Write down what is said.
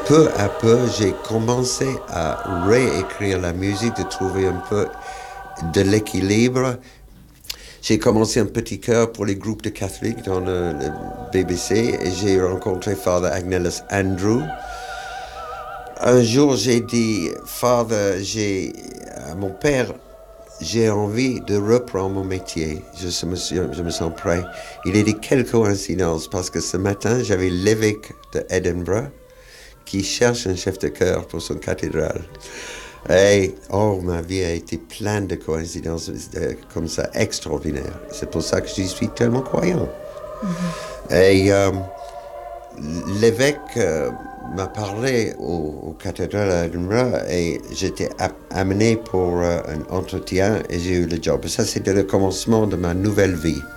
peu à peu, j'ai commencé à réécrire la musique, de trouver un peu de l'équilibre. J'ai commencé un petit chœur pour les groupes de catholiques dans le BBC et j'ai rencontré Father Agnellus Andrew. Un jour, j'ai dit, Father, à mon père, j'ai envie de reprendre mon métier. Je me sens prêt. Il a dit quelle coïncidence, parce que ce matin, j'avais l'évêque de Edinburgh qui cherche un chef de chœur pour son cathédrale. Et, oh, ma vie a été pleine de coïncidences comme ça, extraordinaires. C'est pour ça que je suis tellement croyant. Et l'évêque m'a parlé au cathédrale à Edinburgh et j'étais amené pour un entretien et j'ai eu le job. Et ça, c'était le commencement de ma nouvelle vie.